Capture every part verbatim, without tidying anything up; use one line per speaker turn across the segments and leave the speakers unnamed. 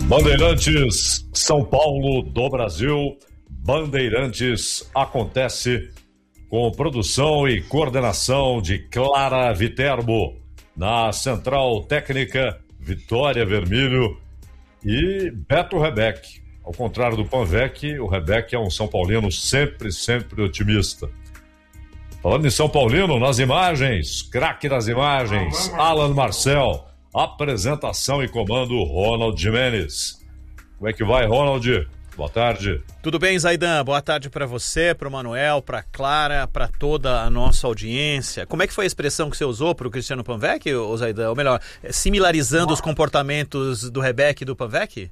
Bandeirantes, São Paulo do Brasil. Bandeirantes acontece com produção e coordenação de Clara Viterbo, na Central Técnica Vitória Vermilho e Beto Rebeck. Ao contrário do Panvec, o Rebeck é um São Paulino sempre, sempre otimista. Falando em São Paulino, nas imagens, craque das imagens, Alan Marcel, apresentação e comando, Ronald Jimenez. Como é que vai, Ronald? Boa tarde.
Tudo bem, Zaidan? Boa tarde para você, para o Manuel, para a Clara, para toda a nossa audiência. Como é que foi a expressão que você usou para o Cristiano Panvec, ou Zaidan? Ou melhor, similarizando os comportamentos do Rebeck e do Panvec?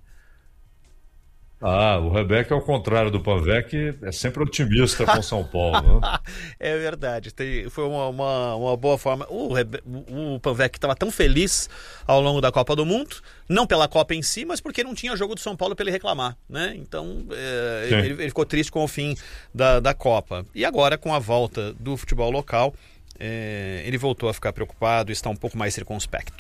Ah, o Rebeck, ao contrário do Panvec, é sempre otimista com São Paulo, né?
É verdade, tem, foi uma, uma, uma boa forma. O, Rebe, o, o Panvec estava tão feliz ao longo da Copa do Mundo, não pela Copa em si, mas porque não tinha jogo do São Paulo para ele reclamar, né? Então, é, ele, ele ficou triste com o fim da, da Copa. E agora, com a volta do futebol local, é, ele voltou a ficar preocupado e está um pouco mais circunspecto.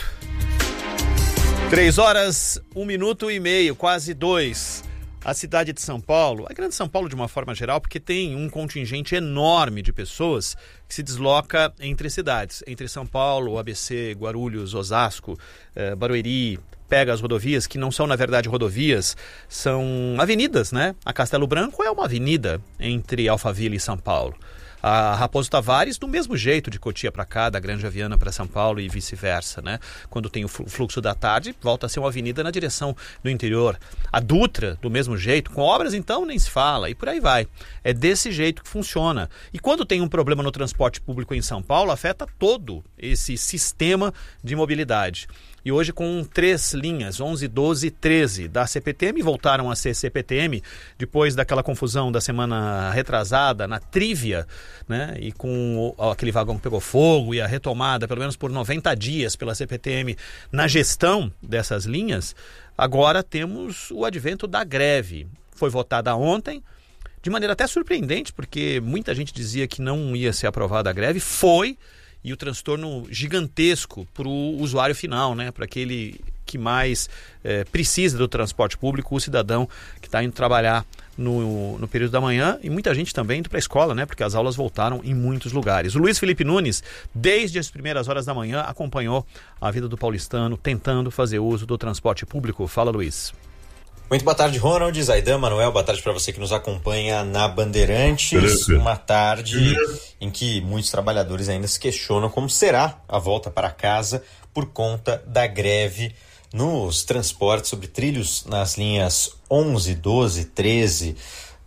Três horas, um minuto e meio, quase dois. A cidade de São Paulo, a grande São Paulo de uma forma geral, porque tem um contingente enorme de pessoas que se desloca entre cidades, entre São Paulo, A B C, Guarulhos, Osasco, eh, Barueri, pega as rodovias, que não são na verdade rodovias, são avenidas, né? A Castelo Branco é uma avenida entre Alphaville e São Paulo. A Raposo Tavares, do mesmo jeito, de Cotia para cá, da Granja Viana para São Paulo e vice-versa, né? Quando tem o fluxo da tarde, volta a ser uma avenida na direção do interior. A Dutra, do mesmo jeito, com obras então nem se fala, e por aí vai. É desse jeito que funciona. E quando tem um problema no transporte público em São Paulo, afeta todo esse sistema de mobilidade. E hoje com três linhas, onze, doze e treze da C P T M, voltaram a ser C P T M, depois daquela confusão da semana retrasada, na Trívia, né? E com o, aquele vagão que pegou fogo e a retomada, pelo menos por noventa dias pela C P T M, na gestão dessas linhas, agora temos o advento da greve. Foi votada ontem, de maneira até surpreendente, porque muita gente dizia que não ia ser aprovada a greve, foi... E o transtorno gigantesco para o usuário final, né? Para aquele que mais é, precisa do transporte público, o cidadão que está indo trabalhar no, no período da manhã, e muita gente também indo para a escola, né? Porque as aulas voltaram em muitos lugares. O Luiz Felipe Nunes, desde as primeiras horas da manhã, acompanhou a vida do paulistano, tentando fazer uso do transporte público. Fala, Luiz.
Muito boa tarde, Ronald, Zaidan, Manuel, boa tarde para você que nos acompanha na Bandeirantes. Uma tarde em que muitos trabalhadores ainda se questionam como será a volta para casa por conta da greve nos transportes sobre trilhos nas linhas onze, doze, treze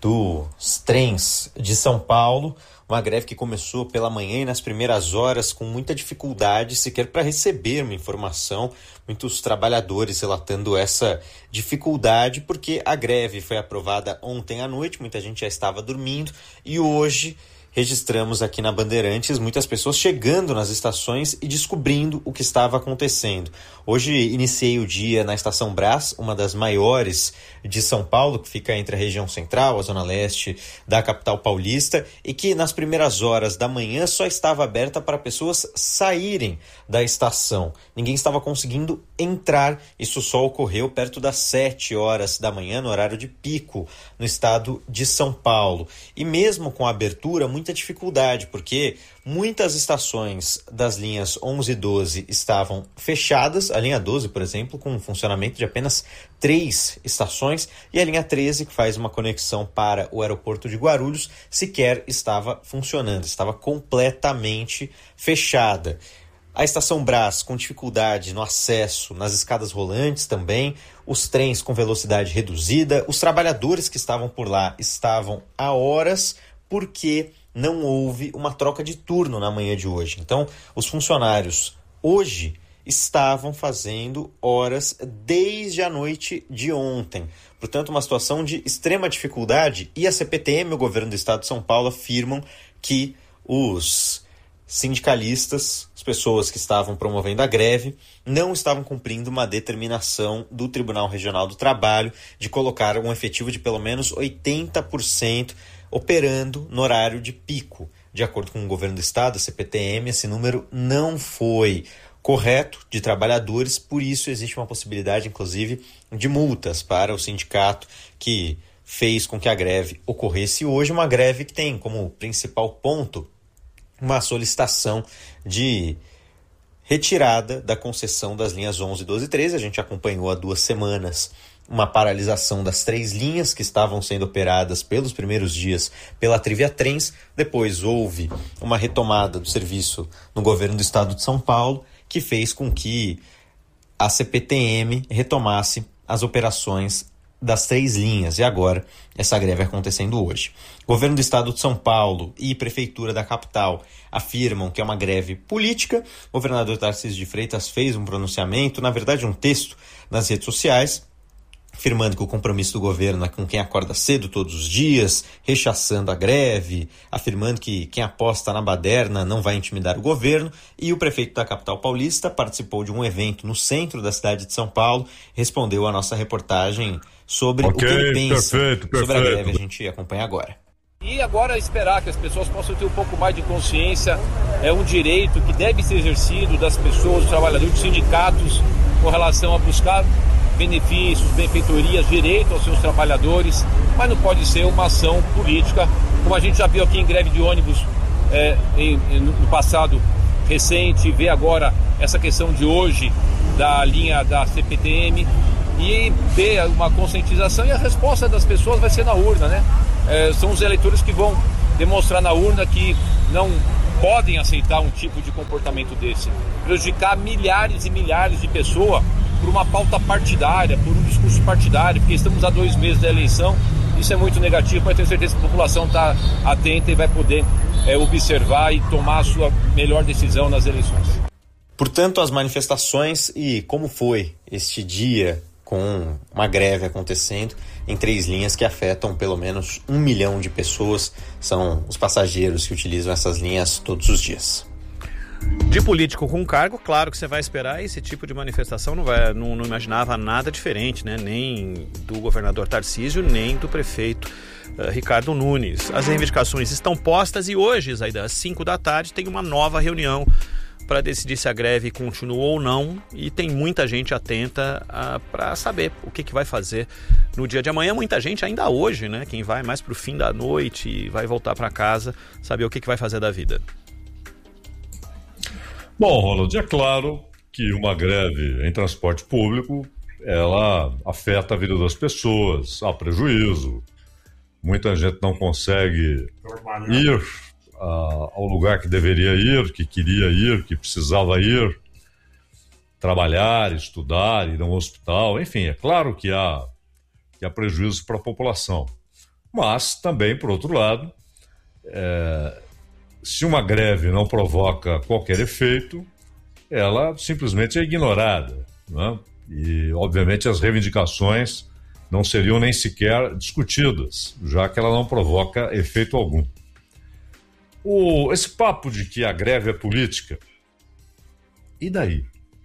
dos trens de São Paulo. Uma greve que começou pela manhã e nas primeiras horas com muita dificuldade sequer para receber uma informação. Muitos trabalhadores relatando essa dificuldade porque a greve foi aprovada ontem à noite, muita gente já estava dormindo e hoje registramos aqui na Bandeirantes muitas pessoas chegando nas estações e descobrindo o que estava acontecendo. Hoje iniciei o dia na Estação Brás, uma das maiores de São Paulo, que fica entre a região central, a zona leste da capital paulista, e que nas primeiras horas da manhã só estava aberta para pessoas saírem da estação. Ninguém estava conseguindo entrar, isso só ocorreu perto das sete horas da manhã, no horário de pico, no estado de São Paulo. E mesmo com a abertura, muita dificuldade, porque muitas estações das linhas onze e doze estavam fechadas, a linha doze, por exemplo, com um funcionamento de apenas três estações, e a linha treze, que faz uma conexão para o aeroporto de Guarulhos, sequer estava funcionando, estava completamente fechada. A Estação Brás com dificuldade no acesso, nas escadas rolantes também, os trens com velocidade reduzida, os trabalhadores que estavam por lá estavam há horas porque não houve uma troca de turno na manhã de hoje. Então, os funcionários hoje estavam fazendo horas desde a noite de ontem. Portanto, uma situação de extrema dificuldade, e a C P T M e o governo do estado de São Paulo afirmam que os sindicalistas, as pessoas que estavam promovendo a greve, não estavam cumprindo uma determinação do Tribunal Regional do Trabalho de colocar um efetivo de pelo menos oitenta por cento operando no horário de pico. De acordo com o governo do estado, a C P T M, esse número não foi correto de trabalhadores, por isso existe uma possibilidade, inclusive, de multas para o sindicato que fez com que a greve ocorresse hoje, uma greve que tem como principal ponto uma solicitação de retirada da concessão das linhas onze, doze e treze. A gente acompanhou há duas semanas uma paralisação das três linhas que estavam sendo operadas pelos primeiros dias pela Trivia Trens. Depois houve uma retomada do serviço no governo do estado de São Paulo, que fez com que a C P T M retomasse as operações das três linhas, e agora essa greve acontecendo hoje. O governo do estado de São Paulo e prefeitura da capital afirmam que é uma greve política. O governador Tarcísio de Freitas fez um pronunciamento, na verdade um texto nas redes sociais, afirmando que o compromisso do governo é com quem acorda cedo todos os dias, rechaçando a greve, afirmando que quem aposta na baderna não vai intimidar o governo. E o prefeito da capital paulista participou de um evento no centro da cidade de São Paulo, respondeu a nossa reportagem sobre okay, o que ele pensa perfeito, perfeito. sobre a greve. A gente acompanha agora.
E agora esperar que as pessoas possam ter um pouco mais de consciência, é um direito que deve ser exercido das pessoas, dos trabalhadores, dos sindicatos, com relação a buscar benefícios, benfeitorias, direito aos seus trabalhadores, mas não pode ser uma ação política, como a gente já viu aqui em greve de ônibus é, em, em, no passado recente, vê agora essa questão de hoje da linha da C P T M, e ter uma conscientização, e a resposta das pessoas vai ser na urna, né? É, são os eleitores que vão demonstrar na urna que não podem aceitar um tipo de comportamento desse, prejudicar milhares e milhares de pessoas por uma pauta partidária, por um discurso partidário, porque estamos a dois meses da eleição. Isso é muito negativo, mas tenho certeza que a população está atenta e vai poder é, observar e tomar a sua melhor decisão nas eleições.
Portanto, as manifestações e como foi este dia com uma greve acontecendo em três linhas que afetam pelo menos um milhão de pessoas, são os passageiros que utilizam essas linhas todos os dias.
De político com cargo, claro que você vai esperar esse tipo de manifestação, não, vai, não, não imaginava nada diferente, né? Nem do governador Tarcísio, nem do prefeito uh, Ricardo Nunes. As reivindicações estão postas e hoje, Zaidan, às cinco da tarde, tem uma nova reunião para decidir se a greve continua ou não, e tem muita gente atenta uh, para saber o que, que vai fazer no dia de amanhã. Muita gente ainda hoje, né? Quem vai mais para o fim da noite e vai voltar para casa, saber o que, que vai fazer da vida.
Bom, Ronald, é claro que uma greve em transporte público, ela afeta a vida das pessoas, há prejuízo. Muita gente não consegue ir uh, ao lugar que deveria ir, que queria ir, que precisava ir, trabalhar, estudar, ir a um hospital, enfim, é claro que há, que há prejuízo para a população. Mas também, por outro lado, é... se uma greve não provoca qualquer efeito, ela simplesmente é ignorada, né? E, obviamente, as reivindicações não seriam nem sequer discutidas, já que ela não provoca efeito algum. O, esse papo de que a greve é política, e daí?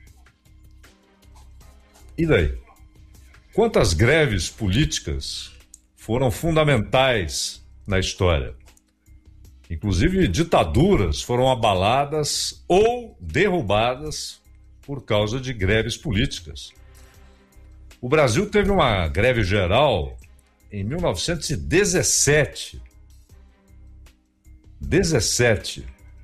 E daí? Quantas greves políticas foram fundamentais na história? Inclusive, ditaduras foram abaladas ou derrubadas por causa de greves políticas. O Brasil teve uma greve geral em mil novecentos e dezessete. dezessete.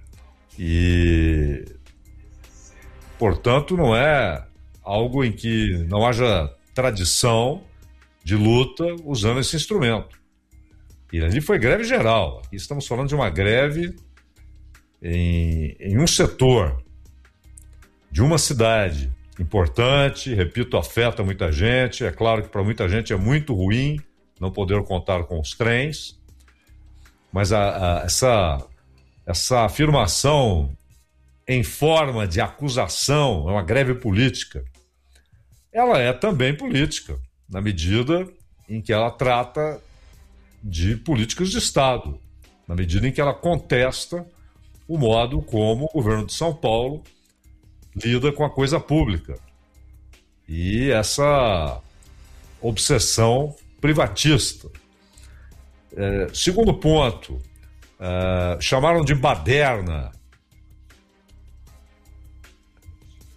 E, portanto, não é algo em que não haja tradição de luta usando esse instrumento. E ali foi greve geral. Aqui estamos falando de uma greve em, em um setor, de uma cidade importante, repito, afeta muita gente. É claro que para muita gente é muito ruim não poder contar com os trens, mas a, a, essa, essa afirmação em forma de acusação, é uma greve política, ela é também política, na medida em que ela trata de políticas de Estado, na medida em que ela contesta o modo como o governo de São Paulo lida com a coisa pública e essa obsessão privatista. É, segundo ponto, é, chamaram de baderna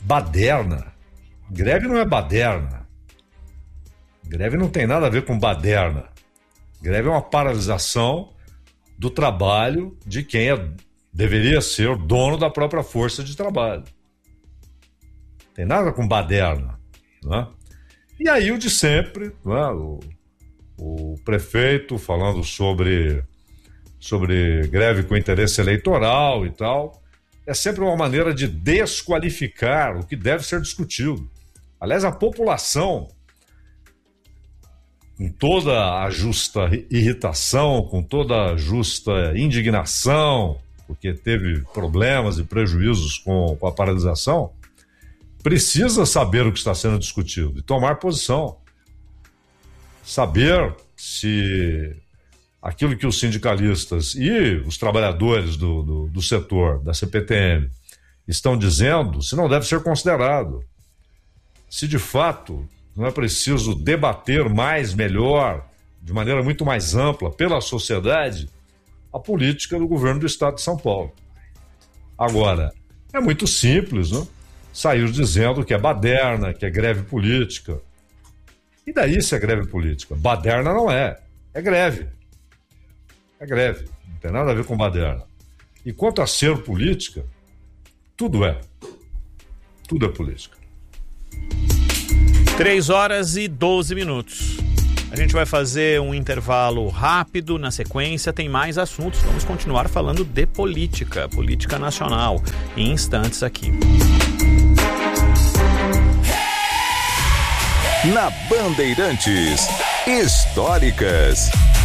Baderna. Greve não é baderna. Greve não tem nada a ver com baderna. Greve é uma paralisação do trabalho de quem é, deveria ser dono da própria força de trabalho. Tem nada com baderna, né? E aí o de sempre, né? o, o prefeito falando sobre, sobre greve com interesse eleitoral e tal, é sempre uma maneira de desqualificar o que deve ser discutido. Aliás, a população, com toda a justa irritação, com toda a justa indignação, porque teve problemas e prejuízos com, com a paralisação, precisa saber o que está sendo discutido e tomar posição. Saber se aquilo que os sindicalistas e os trabalhadores do, do, do setor, da C P T M, estão dizendo, se não deve ser considerado. Se de fato não é preciso debater mais, melhor, de maneira muito mais ampla, pela sociedade, a política do governo do estado de São Paulo. Agora, é muito simples, né? Sair dizendo que é baderna, que é greve política. E daí se é greve política? Baderna não é, é greve. É greve, não tem nada a ver com baderna. E quanto a ser política, tudo é. Tudo é política.
três horas e doze minutos. A gente vai fazer um intervalo rápido. Na sequência tem mais assuntos. Vamos continuar falando de política, política nacional, em instantes aqui.
Na Bandeirantes, históricas.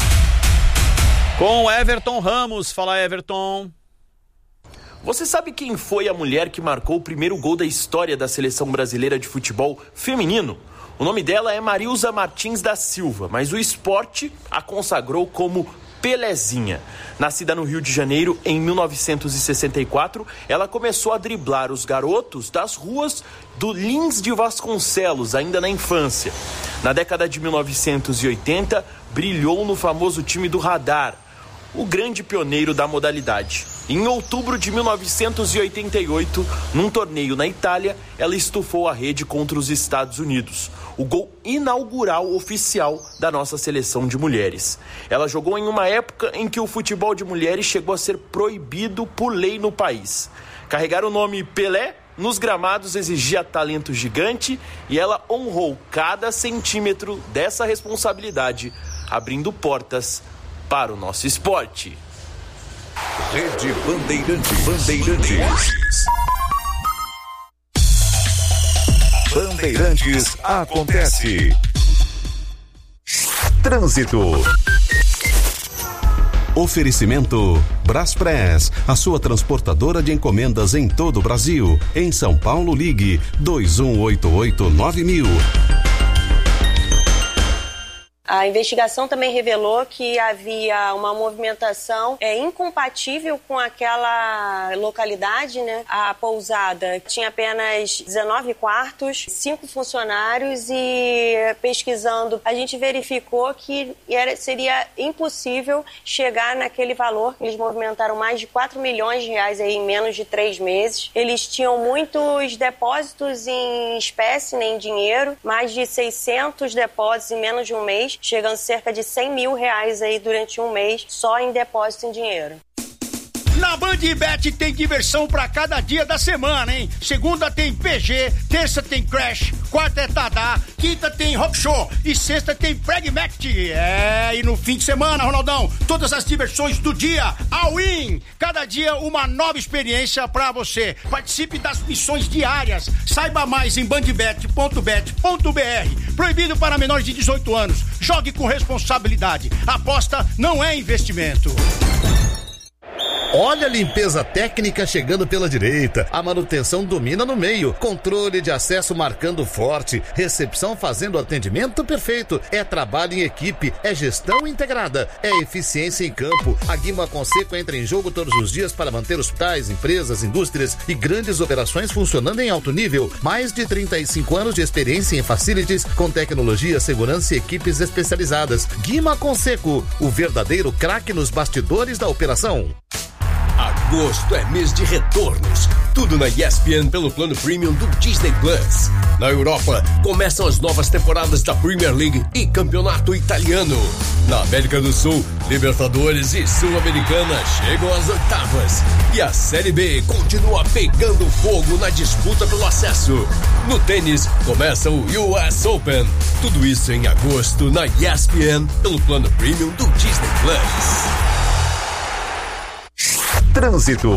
Com Everton Ramos. Fala, Everton.
Você sabe quem foi a mulher que marcou o primeiro gol da história da seleção brasileira de futebol feminino? O nome dela é Marilza Martins da Silva, mas o esporte a consagrou como Pelezinha. Nascida no Rio de Janeiro em mil novecentos e sessenta e quatro, ela começou a driblar os garotos das ruas do Lins de Vasconcelos, ainda na infância. Na década de mil novecentos e oitenta, brilhou no famoso time do Radar, o grande pioneiro da modalidade. Em outubro de mil novecentos e oitenta e oito, num torneio na Itália, ela estufou a rede contra os Estados Unidos, o gol inaugural oficial da nossa seleção de mulheres. Ela jogou em uma época em que o futebol de mulheres chegou a ser proibido por lei no país. Carregar o nome Pelé nos gramados exigia talento gigante e ela honrou cada centímetro dessa responsabilidade, abrindo portas para o nosso esporte.
Rede Bandeirantes. Bandeirantes. Bandeirantes acontece. Trânsito. Oferecimento Braspress, a sua transportadora de encomendas em todo o Brasil. Em São Paulo, ligue dois um oito oito nove mil.
A investigação também revelou que havia uma movimentação é, incompatível com aquela localidade, né? A pousada tinha apenas dezenove quartos, cinco funcionários e, pesquisando, a gente verificou que era, seria impossível chegar naquele valor. Eles movimentaram mais de quatro milhões de reais aí em menos de três meses. Eles tinham muitos depósitos em espécie, nem em dinheiro, mais de seiscentos depósitos em menos de um mês, chegando cerca de cem mil reais aí durante um mês só em depósito em dinheiro.
Na Bandbet tem diversão pra cada dia da semana, hein? Segunda tem P G, terça tem Crash, quarta é Tadá, quinta tem Rock Show e sexta tem Pragmatic. É, e no fim de semana, Ronaldão, todas as diversões do dia, all in! Cada dia uma nova experiência pra você. Participe das missões diárias. Saiba mais em bandbet ponto bet ponto b r. Proibido para menores de dezoito anos. Jogue com responsabilidade. Aposta não é investimento.
Olha a limpeza técnica chegando pela direita, a manutenção domina no meio, controle de acesso marcando forte, recepção fazendo atendimento perfeito, é trabalho em equipe, é gestão integrada, é eficiência em campo. A Guima Conceco entra em jogo todos os dias para manter hospitais, empresas, indústrias e grandes operações funcionando em alto nível. Mais de trinta e cinco anos de experiência em facilities com tecnologia, segurança e equipes especializadas. Guima Conceco, o verdadeiro craque nos bastidores da operação.
A
Agosto é mês de retornos. Tudo na E S P N pelo plano premium do Disney Plus. Na Europa, começam as novas temporadas da Premier League e Campeonato Italiano. Na América do Sul, Libertadores e Sul-Americana chegam às oitavas. E a Série B continua pegando fogo na disputa pelo acesso. No tênis, começa o U S Open. Tudo isso em agosto na E S P N pelo plano premium do Disney Plus.
Trânsito.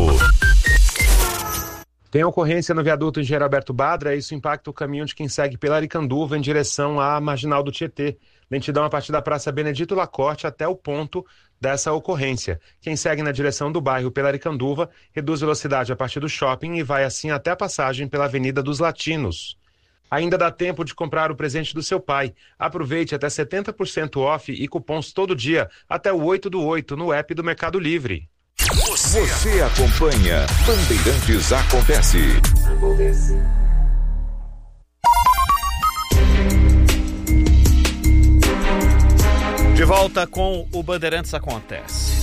Tem ocorrência no viaduto Engenheiro Alberto Badra, isso impacta o caminho de quem segue pela Aricanduva em direção à Marginal do Tietê. Lentidão a partir da Praça Benedito Lacorte até o ponto dessa ocorrência. Quem segue na direção do bairro pela Aricanduva reduz velocidade a partir do shopping e vai assim até a passagem pela Avenida dos Latinos. Ainda dá tempo de comprar o presente do seu pai. Aproveite até setenta por cento off e cupons todo dia até o oito do oito no app do Mercado Livre.
Você, Você acompanha Bandeirantes Acontece. Acontece.
De volta com o Bandeirantes Acontece.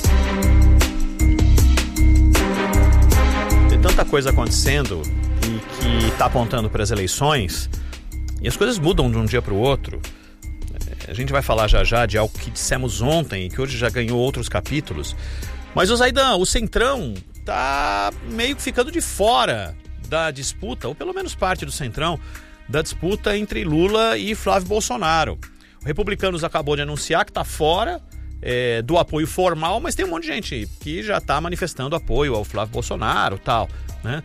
Tem tanta coisa acontecendo e que está apontando para as eleições e as coisas mudam de um dia para o outro. A gente vai falar já já de algo que dissemos ontem e que hoje já ganhou outros capítulos. Mas o Zaidan, o Centrão tá meio que ficando de fora da disputa, ou pelo menos parte do Centrão, da disputa entre Lula e Flávio Bolsonaro. O Republicanos acabou de anunciar que tá fora é, do apoio formal, mas tem um monte de gente que já tá manifestando apoio ao Flávio Bolsonaro e tal, né?